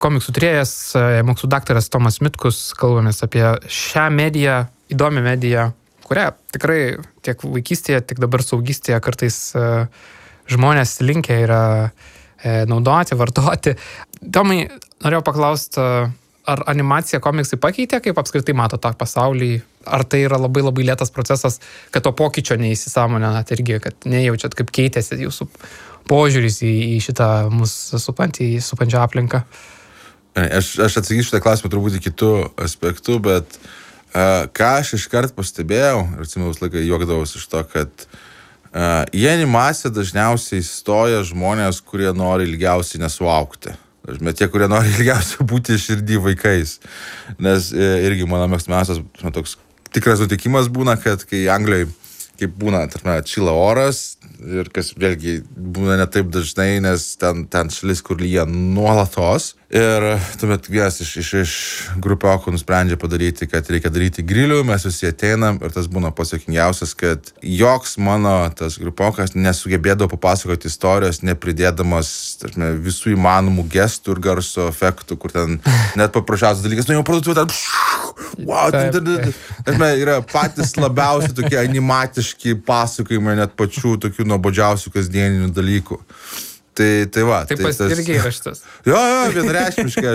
komiksų tyrėjas, mokslų daktaras Tomas Mitkus, kalbamės apie šią mediją, įdomią mediją, kurią tikrai tiek vaikystėje, tiek dabar saugystėje kartais žmonės linkę yra naudoti, vartoti. Tomai, norėjau paklausti, ar animacija komiksai pakeitė, kaip apskritai mato tą pasaulį? Ar tai yra labai labai lėtas procesas, kad to pokyčio neįsisąmoninat irgi, kad nejaučiat, kaip keitėsi jūsų požiūris į šitą mūsų supančią aplinką? Aš atsakysiu šitą klausimą turbūt kitų aspektų, bet ką aš iškart pastebėjau, ir atsimenu visą laiką juokdavausi iš to, kad į animaciją dažniausiai stoja žmonės, kurie nori ilgiausiai nesuaugti. Bet tie, kurie nori ilgiausiai būti širdį vaikais. Nes irgi mano mėgstamiausias toks tikras nutikimas būna, kad kai Anglijoje, kaip būna, atšyla oras, ir kas vėlgi būna ne taip dažnai, nes ten šalis, kur lyja nuolatos. Ir tuomet vienas iš grupiokų nusprendžia padaryti, kad reikia daryti grilių, mes visi ateinam ir tas būna pats juokingiausias, kad joks mano tas grupiokas nesugebėdavo papasakoti istorijos, nepridėdamas visų įmanomų gestų ir garso efektų, kur ten net paprasčiausias dalykas, jau parduotuvė ten, yra patys labiausiai tokie animatiški pasakojimai, net pačių tokių nuobodžiausių kasdieninių dalykų. Tai va. Tai irgi yra šitas. Jo, vienareikšmiškai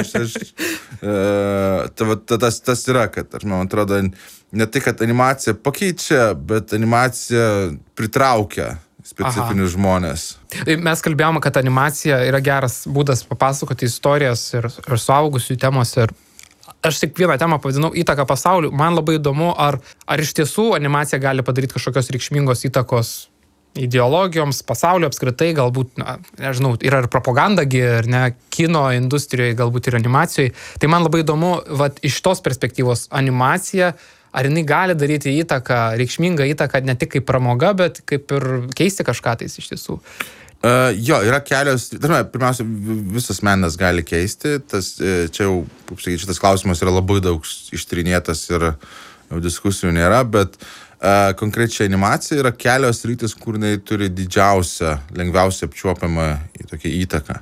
tas yra, kad, man atrodo, ne tai, kad animacija pakeičia, bet animacija pritraukia specifinius žmonės. Mes kalbėjome, kad animacija yra geras būdas papasakoti istorijas ir suaugusių temos. Ir aš tik vieną temą pavadinau įtaką pasauliu. Man labai įdomu, ar iš tiesų animacija gali padaryti kažkokios reikšmingos įtakos ideologijoms, pasaulio apskritai, galbūt, nežinau, yra ir propagandagi, ir ne, kino industrijoje, galbūt ir animacijoje. Tai man labai įdomu, iš tos perspektyvos animacija, ar jinai gali daryti įtaką, reikšmingą įtaką, ne tik kaip pramoga, bet kaip ir keisti kažką tais iš tiesų. Jo, yra kelios, pirmiausia, visas menas gali keisti, čia jau, kaip sakyti, šitas klausimas yra labai daug ištyrinėtas ir jau diskusijų nėra, bet konkrečiai animacija yra kelios rytis, kur jinai turi didžiausią, lengviausią apčiuopiamą tokią įtaką.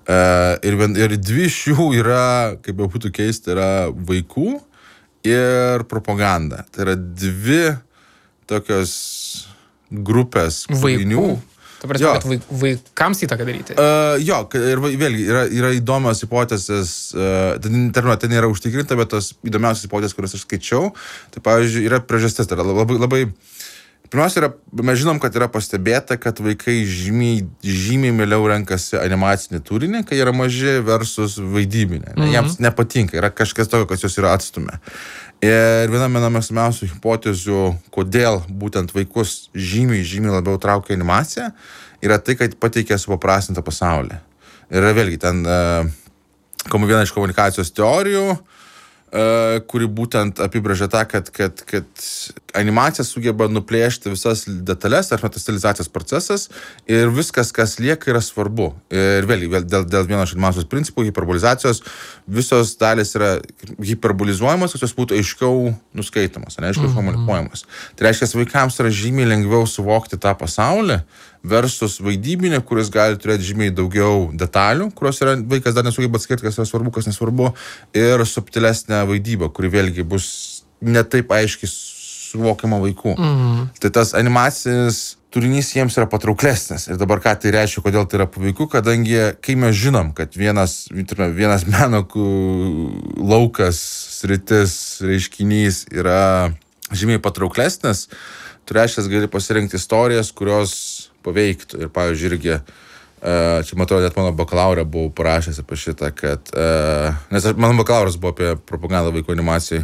Ir dvi iš jų yra, kaip jau būtų keista, yra vaikų ir propaganda. Tai yra dvi tokios grupės kūrinių. Ta prasme, kad vaikams įtaką daryti. Jo, ir vėlgi yra įdomios hipotezės, ten yra užtikrinta, bet tos įdomiausios hipotezės, kurias aš skaičiau, tai pavyzdžiui, yra priežastis. Tai yra labai, pirmiausia, mes žinom, kad yra pastebėta, kad vaikai žymiai mieliau renkasi animacinį turinį, kai yra maži versus vaidybinė. Jiems nepatinka, yra kažkas tokio, kas juos yra atstumę. Ir viena mėgstamiausių hipotezių, kodėl būtent vaikus žymiai labiau traukia animacija, yra tai, kad pateikia supaprastintą pasaulį. Ir vėlgi ten viena iš komunikacijos teorijų, kuri būtent apibrėžia tą, kad animacija sugeba nuplėšti visas detalės, ar tas stilizacijos procesas, ir viskas, kas lieka, yra svarbu. Ir vėlgi, dėl vieno iš animacijos principų, hiperbolizacijos, visos dalys yra hiperbolizuojamos, kad jos būtų aiškiau nuskaitomos, aiškiau komunikuojamos. Tai reiškia, vaikams yra žymiai lengviau suvokti tą pasaulį, versus vaidybinė, kuris gali turėti žymiai daugiau detalių, kurios vaikas dar nesugeba atskirti, kas yra svarbu, kas nesvarbu, ir subtilesnė vaidyba, kuri vėlgi bus netaip aiškiai suvokiama vaikų. Tai tas animacinis turinys jiems yra patrauklesnis. Ir dabar ką tai reiškia, kodėl tai yra paveiku, kadangi kai mes žinom, kad vienas meno laukas, sritis, reiškinys yra žymiai patrauklesnis, tu reiškia, gali pasirinkti istorijas, kurios paveiktų. Ir pavyzdžiui, irgi, čia matau, net mano bakalaurę buvau parašęs apie šitą, kad, nes mano bakalauras buvo apie propagandą vaikų animacijai,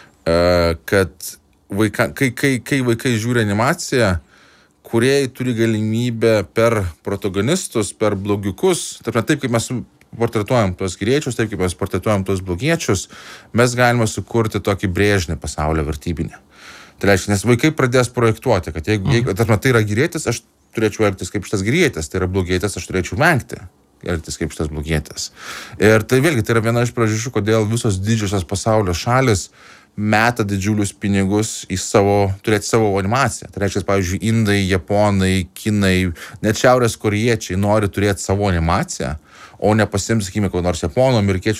kad kai vaikai žiūri animaciją, kūrėjai turi galimybę per protagonistus, per blogiukus, taip kaip mes portretuojam tos geriečius, taip kaip mes portretuojam tos blogiečius, mes galime sukurti tokį brėžinį pasaulio vertybinį. Tai reiškia, nes vaikai pradės projektuoti, kad jeigu tai yra gerietis, aš turėčiau elgtis kaip šitas gerietis, tai yra blogietis, aš turėčiau vengti elgtis kaip šitas blogietis. Ir tai vėlgi, tai yra viena iš priežasčių, kodėl visos didžiosios pasaulio šalis meta didžiulius pinigus į turėti savo animaciją. Tai reiškia, pavyzdžiui, indai, japonai, kinai, net šiaurės korėjiečiai nori turėti savo animaciją, o nepasiims, sakykime, ko nors japonų, amerikiečių